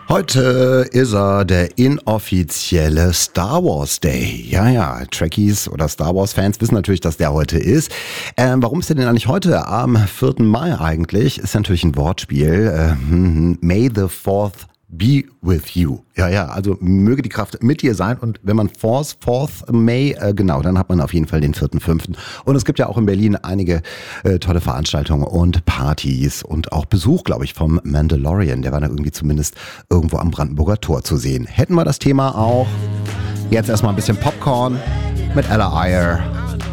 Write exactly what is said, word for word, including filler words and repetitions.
Heute ist er der inoffizielle Star Wars Day. Ja, ja, Trekkies oder Star Wars Fans wissen natürlich, dass der heute ist. Ähm, warum ist der denn eigentlich heute am vierten Mai eigentlich? Ist natürlich ein Wortspiel. Ähm, May the fourth be with you. Ja, ja, also möge die Kraft mit dir sein. Und wenn man Force, fourth May, äh, genau, dann hat man auf jeden Fall den vierten fünften Und es gibt ja auch in Berlin einige äh, tolle Veranstaltungen und Partys und auch Besuch, glaube ich, vom Mandalorian. Der war da irgendwie zumindest irgendwo am Brandenburger Tor zu sehen. Hätten wir das Thema auch. Jetzt erstmal ein bisschen Popcorn mit Ella Eyre.